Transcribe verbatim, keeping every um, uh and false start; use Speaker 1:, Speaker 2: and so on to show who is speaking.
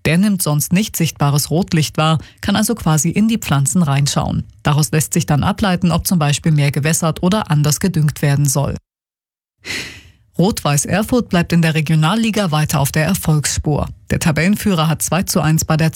Speaker 1: Der nimmt sonst nicht sichtbares Rotlicht wahr, kann also quasi in die Pflanzen reinschauen. Daraus lässt sich dann ableiten, ob zum Beispiel mehr gewässert oder anders gedüngt werden soll. Rot-Weiß Erfurt bleibt in der Regionalliga weiter auf der Erfolgsspur. Der Tabellenführer hat zwei zu eins bei der